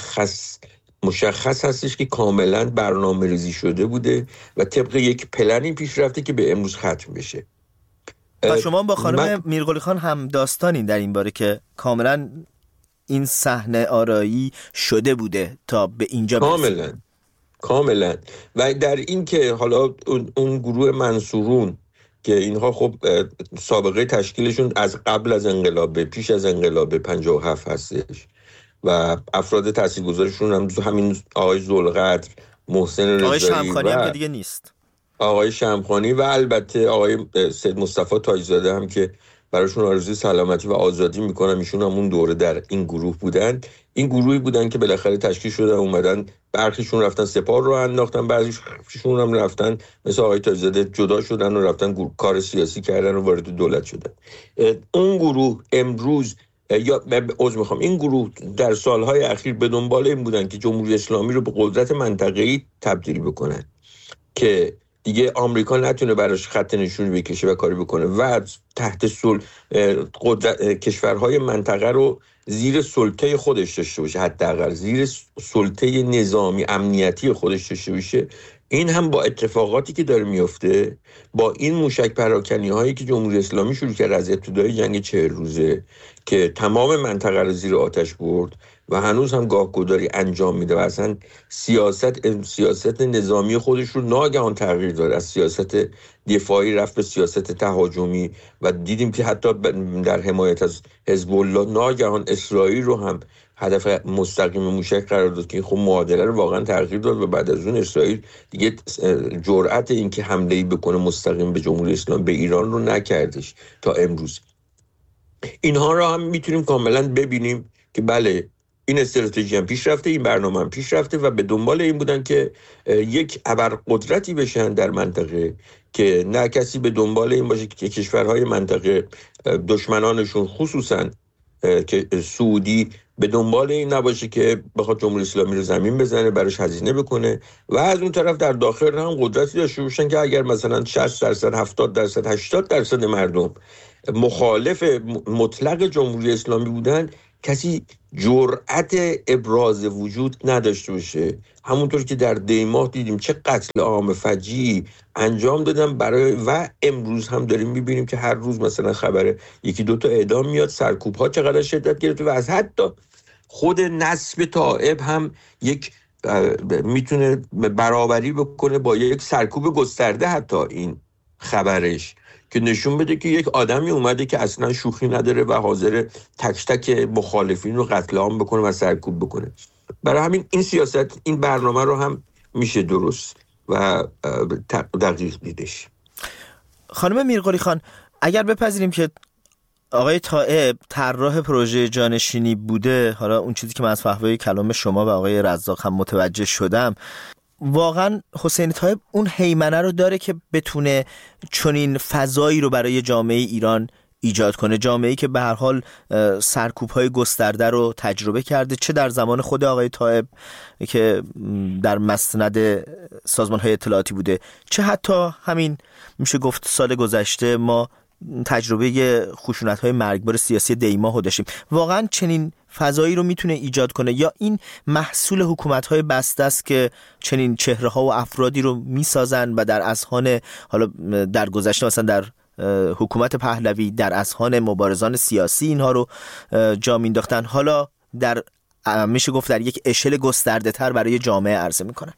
مشخص هستش که کاملا برنامه ریزی شده بوده و طبق یک پلنی پیش رفته که به امروز ختم بشه. و شما با خانم میرقلی خان هم داستانین در این باره که کاملا این صحنه آرایی شده بوده تا به اینجا برسید. کاملا. و در این که حالا اون گروه منصورون که اینها خب سابقه تشکیلشون از قبل از انقلاب پیش از انقلاب 57 هستش و افراد تاثیرگذارشون هم همین آقای ذوالقدر، محسن رضایی، آقای شمخانی هم که دیگه نیست، آقای شمخانی و البته آقای سید مصطفی تاج‌زاده هم که براشون آرزوی سلامتی و آزادی میکنم. ایشون هم اون دوره در این گروه بودن. این گروهی بودن که بالاخره تشکیل شدن اومدن، برخیشون رفتن سپاه رو انداختن، بعضیشون هم رفتن مثل آقای تاج‌زاده جدا شدن و رفتن کار سیاسی کردن و وارد دولت شدن. اون گروه امروز این گروه در سالهای اخیر به دنبال این بودن که جمهوری اسلامی رو به قدرت منطقه‌ای تبدیل بکنن که دیگه آمریکا نتونه براش خط نشونی بکشه و کاری بکنه و تحت کشورهای منطقه رو زیر سلطه خودش داشته باشه، حداقل زیر سلطه نظامی امنیتی خودش داشته باشه. این هم با اتفاقاتی که داره میفته، با این موشک پراکنی هایی که جمهوری اسلامی شروع کرد از ابتدای جنگ 40 روزه که تمام منطقه رو زیر آتش برد و هنوز هم گاهگداری انجام میده و اصلا سیاست نظامی خودش رو ناگهان تغییر داد، از سیاست دفاعی رفت به سیاست تهاجمی و دیدیم که حتی در حمایت از حزب الله ناگهان اسرائیل رو هم هدف مستقیم موشک قرار داد که خب معادله رو واقعا تغییر داد و بعد از اون اسرائیل دیگه جرأت این که حمله‌ای بکنه مستقیم به جمهوری اسلامی به ایران رو نکردش تا امروز. اینها رو هم میتونیم کاملا ببینیم که بله این استراتژی هم پیش رفته، این برنامه هم پیش رفته و به دنبال این بودن که یک ابرقدرتی بشن در منطقه که نه کسی به دنبال این باشه که کشورهای منطقه دشمنانشون خصوصا که سعودی به دنبال این نباشه که بخواد جمهوری اسلامی رو زمین بزنه، براش هزینه بکنه و از اون طرف در داخل هم قدرتی داشته باشن که اگر مثلا 60%، 70%، 80% مردم مخالف مطلق جمهوری اسلامی بودن، کسی جرأت ابراز وجود نداشته باشه. همونطور که در دیماه دیدیم چه قتل عام فجیعی انجام دادن برای و امروز هم داریم میبینیم که هر روز مثلا خبر یکی دوتا اعدام میاد، سرکوب‌ها چقدر شدت گرفته و از حتی خود نصب تائب هم یک میتونه برابری بکنه با یک سرکوب گسترده، حتی این خبرش که نشون بده که یک آدمی اومده که اصلا شوخی نداره و حاضر تک تک مخالفین رو قتل عام بکنه و سرکوب بکنه. برای همین این سیاست، این برنامه رو هم میشه درست و دقیق دیدش. خانم میرقلی خان، اگر بپذیریم که آقای طائب طراح پروژه جانشینی بوده، حالا اون چیزی که من از فحوای کلام شما و آقای رزاق هم متوجه شدم، واقعا حسین طائب اون هیمنه رو داره که بتونه چنین فضایی رو برای جامعه ایران ایجاد کنه، جامعه‌ای که به هر حال سرکوب‌های گسترده رو تجربه کرده، چه در زمان خود آقای طائب که در مسند سازمان‌های اطلاعاتی بوده، چه حتی همین میشه گفت سال گذشته ما تجربه خشونت‌های مرگبار سیاسی دیماه داشتیم. واقعا چنین فضایی رو میتونه ایجاد کنه یا این محصول حکومت‌های بسته است که چنین چهره‌ها و افرادی رو میسازن و در اذهان، حالا در گذشته مثلا در حکومت پهلوی در اذهان مبارزان سیاسی اینها رو جا مینداختن، حالا در میشه گفت در یک اشل گسترده تر برای جامعه عرضه میکنن.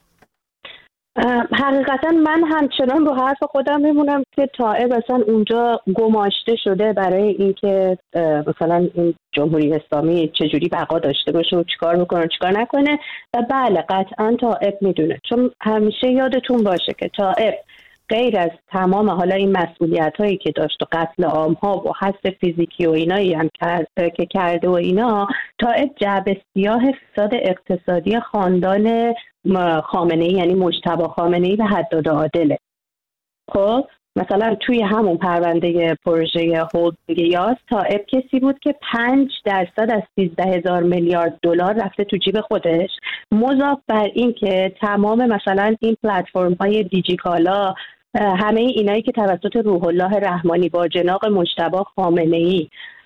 حقیقتا من همچنان رو حرف خودم میمونم که طائب اصلا اونجا گماشته شده برای اینکه مثلا این جمهوری اسلامی چجوری بقا داشته باشه و چیکار میکنه و چیکار نکنه. و بله قطعا طائب میدونه، چون همیشه یادتون باشه که طائب غیر از تمام حالا این مسئولیت هایی که داشت و قتل عام ها و حذف فیزیکی و اینایی هم که کرده و اینا، طائب جعبه سیاه فساد اقتصادی خاندان خامنه‌ای یعنی مجتبی خامنه‌ای و حداد عادله. خب مثلا توی همون پرونده پروژه هولدینگ یاس طائب کسی بود که 5% از 13,000 میلیارد دلار رفته تو جیب خودش، مضاف بر این که تمام مثلا این پلتفرم های دیجیکالا، همه اینایی که توسط روح الله رحمانی با جناق مجتبی خامنه‌ای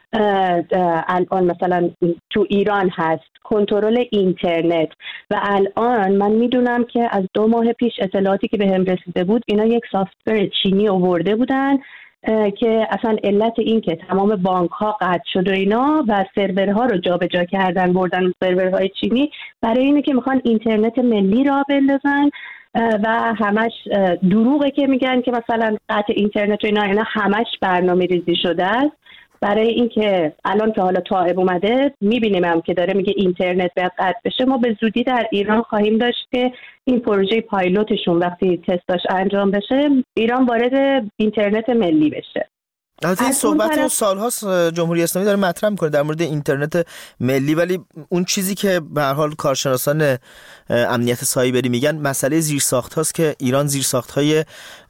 الان مثلا تو ایران هست، کنترل اینترنت. و الان من میدونم که از 2 ماه پیش اطلاعاتی که بهم رسیده بود، اینا یک سافتور چینی آورده بودن که اصلا علت این که تمام بانک ها قطع شد و اینا و سرورها رو جابجا کردن بردن سرورهای چینی، برای اینه که میخوان اینترنت ملی را بندازن و همش دروغه که میگن که مثلا قطع اینترنت و اینا همش برنامه ریزی شده است برای اینکه الان که حالا طائب اومده میبینیم هم که داره میگه اینترنت باید قطع بشه. ما به زودی در ایران خواهیم داشت که این پروژه پایلوتشون وقتی تستاش انجام بشه ایران وارد اینترنت ملی بشه. البته این صحبت رو سالهاست جمهوری اسلامی داره مطرح میکنه در مورد اینترنت ملی، ولی اون چیزی که به هر حال کارشناسان امنیت سایبری میگن مسئله زیرساخت هاست که ایران زیرساخت های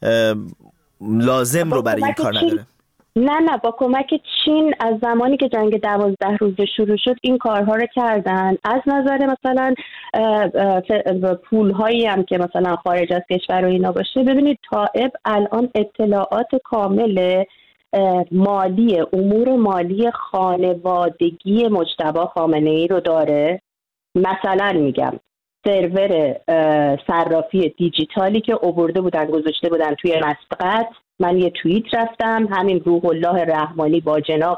لازم رو برای این کار نداره. نه با کمک چین از زمانی که جنگ 12 روزه شروع شد این کارها رو کردن. از نظر مثلا پولهایی هم که مثلا خارج از کشور و اینا باشه، ببینید طائب الان اطلاعات کامل مالی امور مالی خانوادگی مجتبی خامنه‌ای رو داره. مثلا میگم سرور صرافی دیجیتالی که آورده بودن گذاشته بودن توی مسقط، من یه توییت رفتم، همین روح الله رحمانی با جناق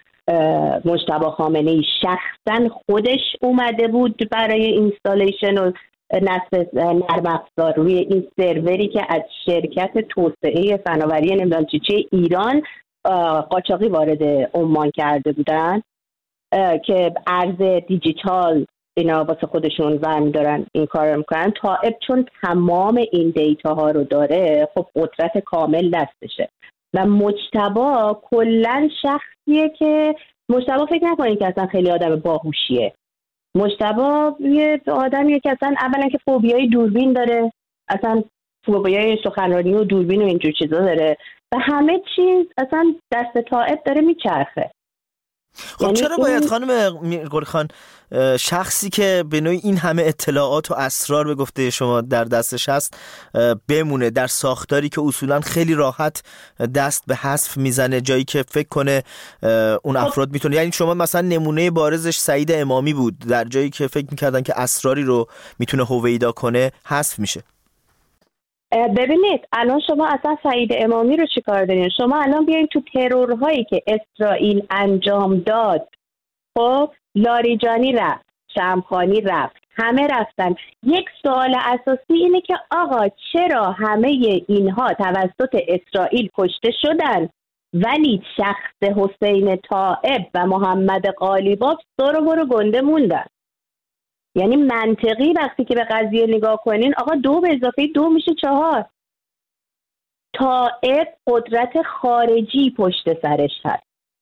مجتبی خامنه‌ای شخصا خودش اومده بود برای اینستالیشن و نصب نرم افزار روی این سروری که از شرکت توسعه فناوری نمیدونم چی ایران قاچاقی وارد عمان کرده بودن که ارز دیجیتال اینا واسه خودشون ون دارن این کار رو میکنن. طائب چون تمام این دیتاها رو داره، خب قدرت کامل دستشه. و مجتبی کلن شخصیه که مجتبی فکر نکنید که اصلا خیلی آدم باهوشیه، مجتبی یه آدمیه که اصلا اولا که فوبیای دوربین داره، اصلا فوبیای سخنرانی و دوربین و اینجور چیزا داره و همه چیز اصلا دست طائب داره میچرخه. خب چرا باید خانم میرقلی خان شخصی که به نوعی این همه اطلاعات و اسرار به گفته شما در دستش هست بمونه در ساختاری که اصولا خیلی راحت دست به حذف میزنه، جایی که فکر کنه اون افراد میتونه، یعنی شما مثلا نمونه بارزش سعید امامی بود، در جایی که فکر میکردن که اسراری رو میتونه هویدا کنه حذف میشه. ببینید الان شما اصلا سعید امامی رو چیکار دارین؟ شما الان بیاین تو ترورهایی که اسرائیل انجام داد، خب لاریجانی رفت، شمخانی رفت، همه رفتن. یک سوال اساسی اینه که آقا چرا همه اینها توسط اسرائیل کشته شدن ولی شخص حسین طائب و محمد قالیباف سر و برو گنده موندن؟ یعنی منطقی وقتی که به قضیه نگاه کنین آقا 2 به اضافه 2 میشه 4. طائب قدرت خارجی پشت سرش هست.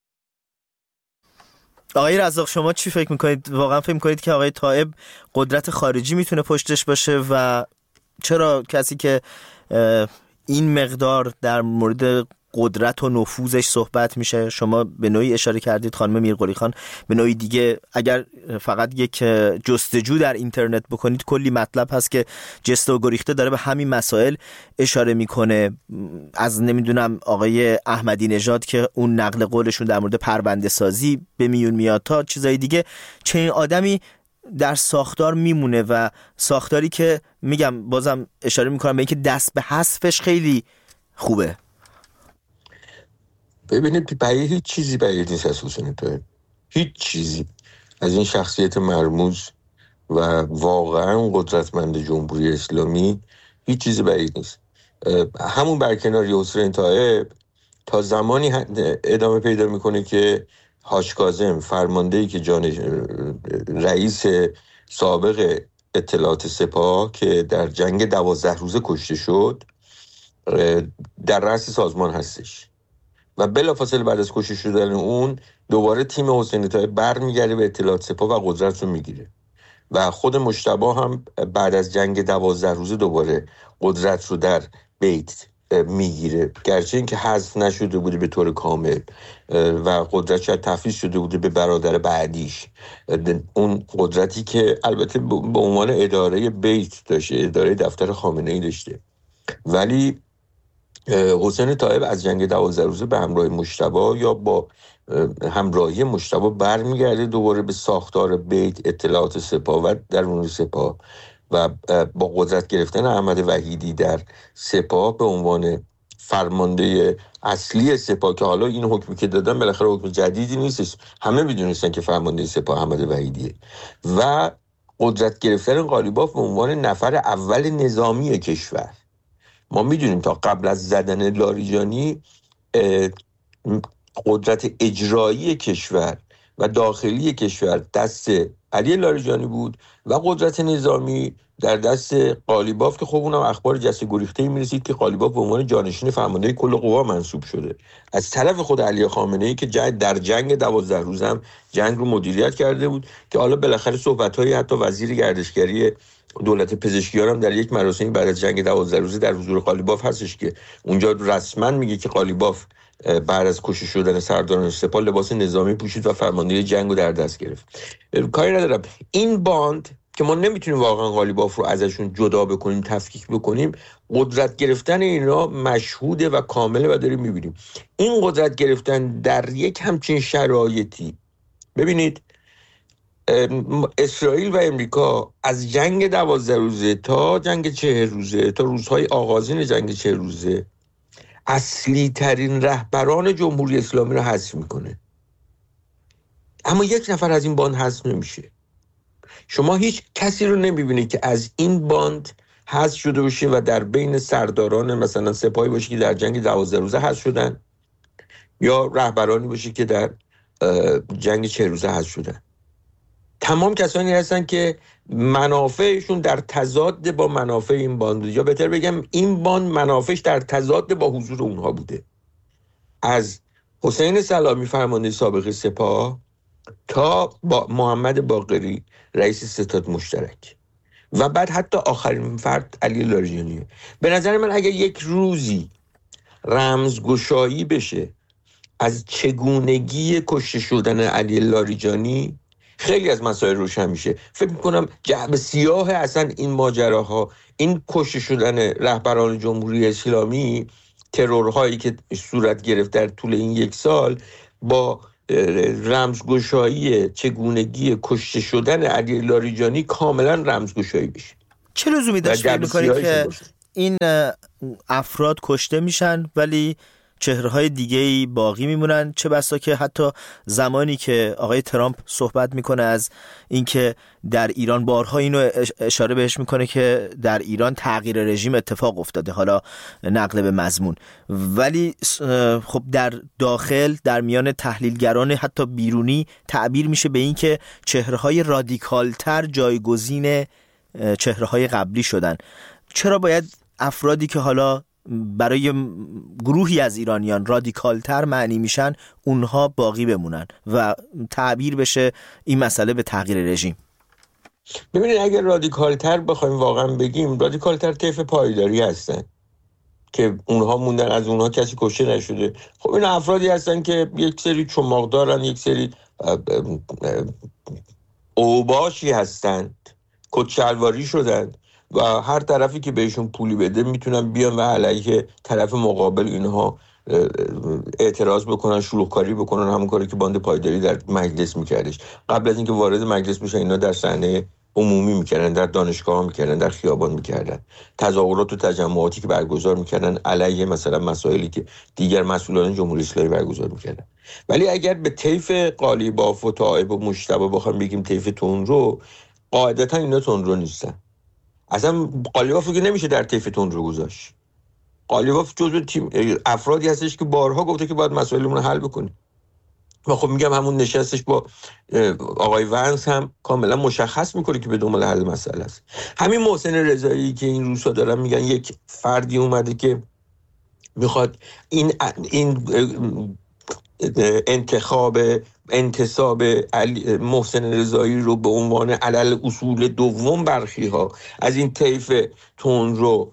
آقای رزاق شما چی فکر میکنید؟ واقعا فکر میکنید که آقای طائب قدرت خارجی میتونه پشتش باشه و چرا کسی که این مقدار در مورد قدرت و نفوذش صحبت میشه، شما به نوعی اشاره کردید خانم میرقلی خان، به نوعی دیگه اگر فقط یک جستجو در اینترنت بکنید کلی مطلب هست که جسته و گریخته داره به همین مسائل اشاره میکنه، از نمیدونم آقای احمدی نژاد که اون نقل قولشون در مورد پرونده سازی به میون میاد تا چیزای دیگه. چنین آدمی در ساختار میمونه و ساختاری که میگم بازم اشاره میکنم به اینکه دست به حذفش خیلی خوبه. ببینید برای هیچ چیزی بعید نیست از حسین طائب، هیچ چیزی از این شخصیت مرموز و واقعا قدرتمند جمهوری اسلامی هیچ چیزی بعید نیست. همون برکناری حسین طائب تا زمانی ادامه پیدا میکنه که حاج کاظم فرماندهی که رئیس سابق اطلاعات سپاه که در جنگ 12 روزه کشته شد در رأس سازمان هستش و بلافاصله بعد از کشته شدن اون دوباره تیم حسین طائب برمیگرده به اطلاعات سپاه و قدرت رو میگیره و خود مجتبی هم بعد از جنگ 12 روزه دوباره قدرت رو در بیت میگیره، گرچه اینکه حذف نشده بوده به طور کامل و قدرت شاید تفویض شده بوده به برادر بعدیش، اون قدرتی که البته به عنوان اداره بیت داشته، اداره دفتر خامنه‌ای داشته، ولی حسین طائب از جنگ 12 روزه به همراه مجتبی یا با همراهی مجتبی برمیگرده دوباره به ساختار بیت، اطلاعات سپاه و درون سپاه و با قدرت گرفتن احمد وحیدی در سپاه به عنوان فرمانده اصلی سپاه که حالا این حکمی که دادن بالاخره حکم جدیدی نیست، همه میدونستن که فرمانده سپاه احمد وحیدیه و قدرت گرفتن قالیباف به عنوان نفر اول نظامی کشور. ما میدونیم تا قبل از زدن لاریجانی قدرت اجرایی کشور و داخلی کشور دست علی لاریجانی بود و قدرت نظامی در دست قالیباف که خب اونم اخبار جسته گریخته‌ای میرسید که قالیباف به عنوان جانشین فرمانده کل قوا منصوب شده از طرف خود علی خامنه‌ای که در جنگ 12 روز هم جنگ رو مدیریت کرده بود که حالا بالاخره صحبت‌های حتی وزیر گردشگری دولت پزشکیان هم در یک مراسمی بعد از جنگ 12 روزه در حضور قالیباف هستش که اونجا رسما میگه که قالیباف بعد از کشته شدن سرداران سپاه لباس نظامی پوشید و فرماندهی جنگ رو در دست گرفت. کاری ندارم این باند که ما نمیتونیم واقعا قالیباف رو ازشون جدا بکنیم، تفکیک بکنیم، قدرت گرفتن اینا مشهوده و کامله و داریم میبینیم این قدرت گرفتن در یک همچین شرایطی. ببینید اسرائیل و امریکا از جنگ 12 روزه تا جنگ 40 روزه تا روزهای آغازین جنگ 40 روزه اصلی ترین رهبران جمهوری اسلامی رو حذف میکنه، اما یک نفر از این باند حذف نمیشه. شما هیچ کسی رو نمیبینید که از این باند حذف شده باشه و در بین سرداران مثلا سپاهی باشه که در جنگ 12 روزه حذف شدن یا رهبرانی باشه که در جنگ 40 روزه حذف شدن. تمام کسانی هستن که منافعشون در تضاد با منافع این باند، یا بهتر بگم این باند منافعش در تضاد با حضور اونها بوده. از حسین سلامی فرمانده سابق سپاه تا با محمد باقری رئیس ستاد مشترک و بعد حتی آخرین فرد علی لاریجانیه. به نظر من اگر یک روزی رمزگشایی بشه از چگونگی کشته شدن علی لاریجانی، خیلی از مسائل روشن میشه. فکر میکنم جعبه سیاه اصلا این ماجراها، این کشته شدن رهبران جمهوری اسلامی، ترورهایی که صورت گرفت در طول این 1 سال، با رمزگشایی چگونگی کشته شدن علی لاریجانی کاملا رمزگشایی بشه. چه لزومی داشت فکر میکنید که این افراد کشته میشن ولی چهره‌های دیگه‌ای باقی میمونن؟ چه بسا که حتی زمانی که آقای ترامپ صحبت میکنه از اینکه در ایران، بارها اینو اشاره بهش میکنه که در ایران تغییر رژیم اتفاق افتاده، حالا نقل به مضمون، ولی خب در داخل در میان تحلیلگران حتی بیرونی تعبیر میشه به این که چهره‌های رادیکالتر جایگزین چهره‌های قبلی شدن. چرا باید افرادی که حالا برای گروهی از ایرانیان رادیکالتر معنی میشن اونها باقی بمونن و تعبیر بشه این مسئله به تغییر رژیم؟ ببینید اگر رادیکالتر بخوایم واقعا بگیم، رادیکالتر طیف پایداری هستن که اونها موندن، از اونها کسی کشته نشده. خب این افرادی هستن که یک سری چماق دارن، یک سری اوباشی هستند، کتشلواری شدن و هر طرفی که بهشون پولی بده میتونن بیان و علیه طرف مقابل اینها اعتراض بکنن، شلوغکاری بکنن، همون کاری که باند پایداری در مجلس میکردش. قبل از اینکه وارد مجلس بشن اینا در صحنه عمومی میکردن، در دانشگاه ها میکردن، در خیابان میکردن، تظاهرات و تجمعاتی که برگزار میکردن علیه مثلا مسائلی که دیگر مسئولان جمهوری اسلامی برگزار میکردن. ولی اگر به طیف قالیباف و طائب و مجتبی بخوام بگیم طیف تندرو، قاعدتا اینا تندرو نیستن. اصلا قالیباف که نمیشه در طیف تندرو گذاشت. قالیباف جزو تیم افرادی هستش که بارها گفته که باید مسائلمون رو حل بکنیم و خب میگم همون نشستش با آقای ونس هم کاملا مشخص میکنه که به دنبال حل مسئله است. همین محسن رضایی که این روزها دارن میگن یک فردی اومده که میخواد این انتصاب محسن رضایی رو به عنوان علل اصول دوم برخی ها از این طیف تندرو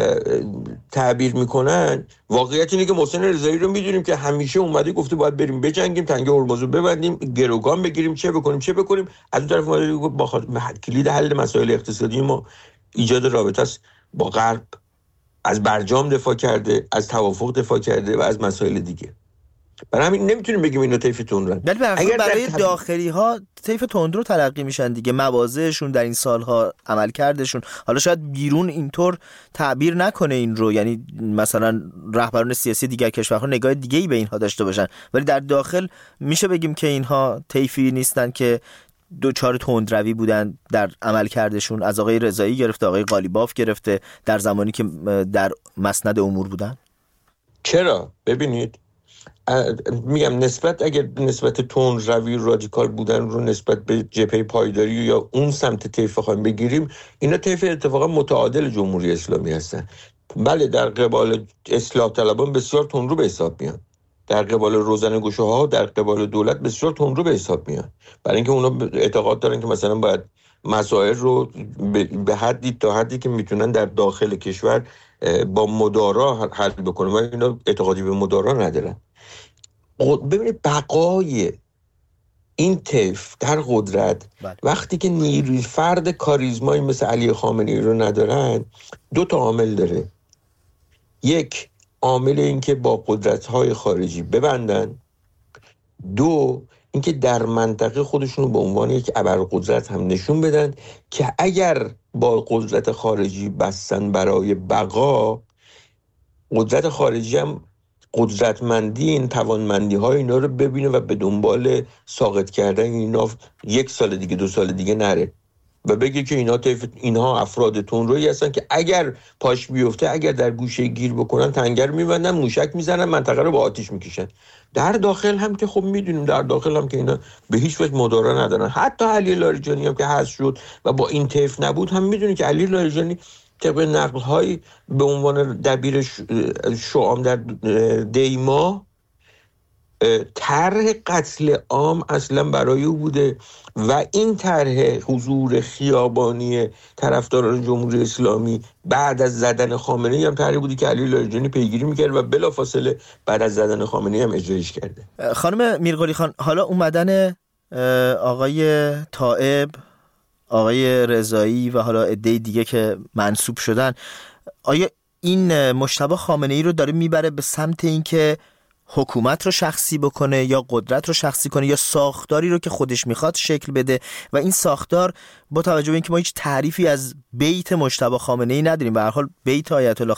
تعبیر میکنن. واقعیت اینه که محسن رضایی رو میدونیم که همیشه اومده گفته باید بریم بجنگیم، تنگه هرمز رو ببندیم، گروگان بگیریم، چه بکنیم. از اون طرف اومده با کلید حل مسائل اقتصادی ما ایجاد رابطه است با غرب، از برجام دفاع کرده، از توافق دفاع کرده و از مسائل دیگه. برای همین نمیتونیم بگیم اینا طیف تندرو. ولی برای داخلی ها طیف تندرو تلقی میشن دیگه، مواضعشون در این سالها، عمل کردشون. حالا شاید بیرون اینطور تعبیر نکنه این رو، یعنی مثلا رهبران سیاسی دیگر کشورها نگاه دیگه‌ای به اینها داشته باشن، ولی در داخل میشه بگیم که اینها طیفی نیستن که دوچار تندروی بودن در عمل کردشون، از آقای رضایی گرفته، آقای قالیباف گرفته، در زمانی که در مسند امور بودن. چرا؟ ببینید میگم اگر نسبت تندروی رادیکال بودن رو نسبت به جبهه پایداری یا اون سمت طیف خواهیم بگیریم، اینا طیف اتفاقا متعادل جمهوری اسلامی هستن. بله در قبال اصلاح طلبان بسیار تندرو به حساب میان، در قبال روزنه‌گشاها، در قبال دولت بسیار تندرو به حساب میان، برای اینکه اونا اعتقاد دارن که مثلا باید مسائل رو به حدی که میتونن در داخل کشور با مدارا حل بکنن و اینا اعتقادی به مدارا ندارن. ببینید بقای این طیف در قدرت وقتی که نیروی فرد کاریزمایی مثل علی خامنه‌ای رو ندارن، 2 تا عامل داره. یک، عامل این که با قدرت‌های خارجی ببندن. 2، اینکه در منطقه خودشون رو به عنوان یک ابرقدرت هم نشون بدن که اگر با قدرت خارجی بستن برای بقا، قدرت خارجی هم قدرتمندی این توانمندی های اینا رو ببینه و به دنبال ساقط کردن اینا 1 سال دیگه 2 سال دیگه نره و بگه که اینها افراد تندرویی هستن که اگر پاش بیفته، اگر در گوشه گیر بکنن، تنگر میبندن، موشک میزنن، منطقه رو با آتش میکشن. در داخل هم که خب میدونیم در داخل هم که اینا به هیچ وجه مدارا ندارن. حتی علی لاریجانی هم که حذف شد و با این طیف نبود، هم میدونیم که علی لاریجانی طبق نقل‌های به عنوان دبیر شعام در دیما طرح قتل عام اصلا برای او بوده و این طرح حضور خیابانی طرفداران جمهوری اسلامی بعد از زدن خامنه‌ای هم طرحی بودی که علی لاریجانی پیگیری میکرد و بلافاصله بعد از زدن خامنه‌ای هم اجرایش کرده. خانم میرقلی خان، حالا اومدن آقای طائب، آقای رضایی و حالا عده دیگه که منصوب شدن، آیا این مجتبی خامنه‌ای رو داره میبره به سمت اینکه حکومت رو شخصی بکنه یا قدرت رو شخصی کنه یا ساختاری رو که خودش میخواد شکل بده و این ساختار با توجه به اینکه ما هیچ تعریفی از بیت مجتبی خامنه‌ای نداریم، به هر حال بیت آیت الله